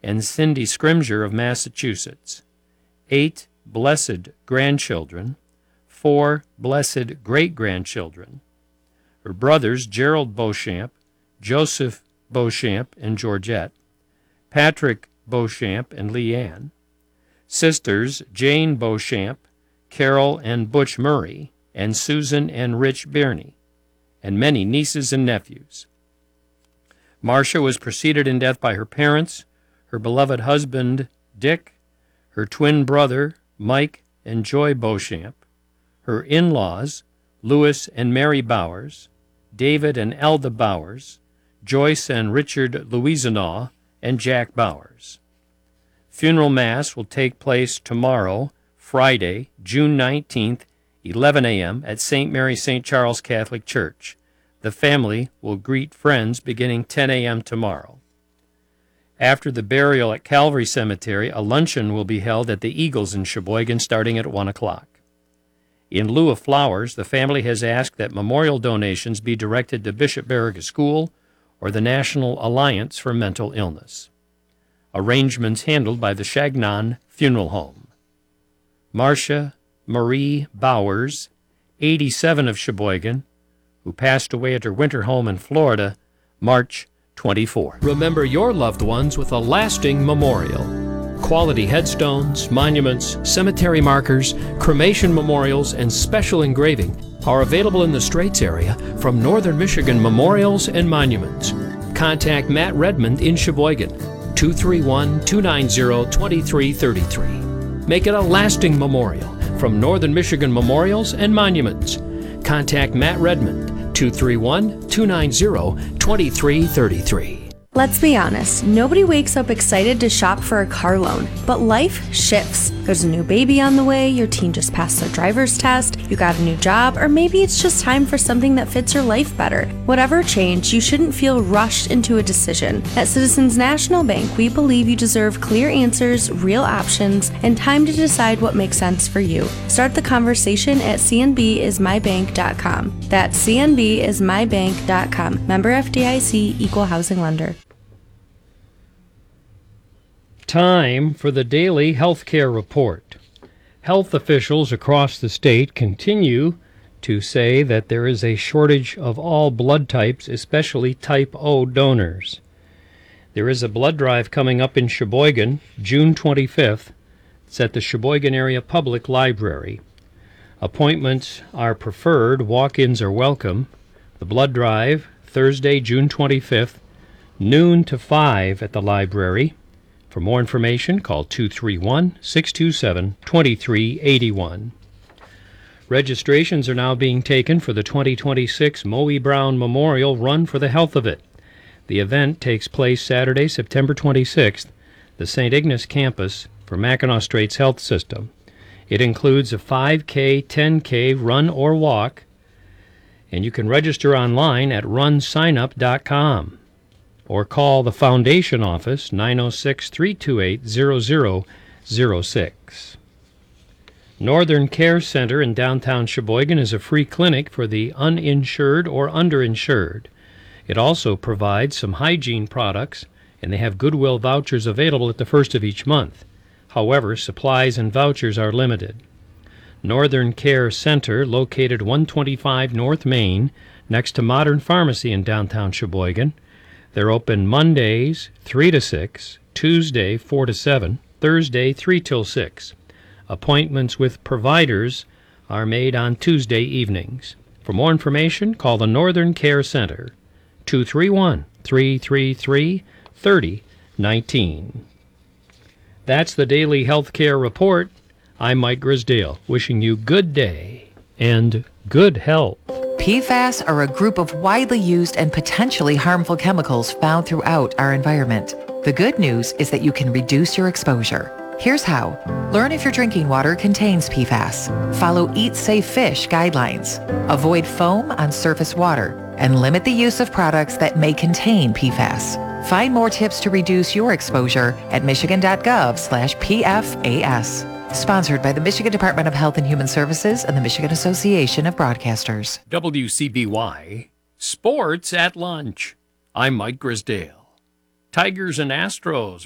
and Cindy Scrimger of Massachusetts. 8 blessed grandchildren, 4 blessed great-grandchildren. Her brothers, Gerald Beauchamp, Joseph Beauchamp and Georgette, Patrick Beauchamp and Leanne, sisters, Jane Beauchamp, Carol and Butch Murray, and Susan and Rich Birney, and many nieces and nephews. Marcia was preceded in death by her parents, her beloved husband, Dick, her twin brother, Mike and Joy Beauchamp, her in-laws, Louis and Mary Bowers, David and Elda Bowers, Joyce and Richard Louisenaw, and Jack Bowers. Funeral Mass will take place tomorrow, Friday, June 19th, 11 a.m. at St. Mary St. Charles Catholic Church. The family will greet friends beginning 10 a.m. tomorrow. After the burial at Calvary Cemetery, a luncheon will be held at the Eagles in Sheboygan starting at 1 o'clock. In lieu of flowers, the family has asked that memorial donations be directed to Bishop Baraga School or the National Alliance for Mental Illness. Arrangements handled by the Chagnon Funeral Home. Marcia Marie Bowers, 87 of Sheboygan, who passed away at her winter home in Florida, March 24. Remember your loved ones with a lasting memorial. Quality headstones, monuments, cemetery markers, cremation memorials, and special engraving are available in the Straits area from Northern Michigan Memorials and Monuments. Contact Matt Redmond in Sheboygan, 231-290-2333. Make it a lasting memorial from Northern Michigan Memorials and Monuments. Contact Matt Redmond, 231-290-2333. Let's be honest, nobody wakes up excited to shop for a car loan, but life shifts. There's a new baby on the way, your teen just passed their driver's test, you got a new job, or maybe it's just time for something that fits your life better. Whatever change, you shouldn't feel rushed into a decision. At Citizens National Bank, we believe you deserve clear answers, real options, and time to decide what makes sense for you. Start the conversation at cnbismybank.com. That's cnbismybank.com. Member FDIC, Equal Housing Lender. Time for the daily healthcare report. Health officials across the state continue to say that there is a shortage of all blood types, especially type O donors. There is a blood drive coming up in Sheboygan, June 25th. It's at the Sheboygan Area Public Library. Appointments are preferred. Walk-ins are welcome. The blood drive, Thursday, June 25th, noon to 5 at the library. For more information, call 231-627-2381. Registrations are now being taken for the 2026 Moe Brown Memorial Run for the Health of It. The event takes place Saturday, September 26th, the St. Ignace campus for Mackinac Straits Health System. It includes a 5K, 10K run or walk, and you can register online at runsignup.com. or call the Foundation office, 906-328-0006. Northern Care Center in downtown Sheboygan is a free clinic for the uninsured or underinsured. It also provides some hygiene products, and they have Goodwill vouchers available at the first of each month. However, supplies and vouchers are limited. Northern Care Center, located 125 North Main, next to Modern Pharmacy in downtown Sheboygan. They're open Mondays 3 to 6, Tuesday 4 to 7, Thursday 3 till 6. Appointments with providers are made on Tuesday evenings. For more information, call the Northern Care Center, 231-333-3019. That's the Daily Healthcare Report. I'm Mike Grisdale, wishing you good day and good health. PFAS are a group of widely used and potentially harmful chemicals found throughout our environment. The good news is that you can reduce your exposure. Here's how. Learn if your drinking water contains PFAS. Follow Eat Safe Fish guidelines. Avoid foam on surface water and limit the use of products that may contain PFAS. Find more tips to reduce your exposure at michigan.gov/PFAS. Sponsored by the Michigan Department of Health and Human Services and the Michigan Association of Broadcasters. WCBY Sports at Lunch. I'm Mike Grisdale. Tigers and Astros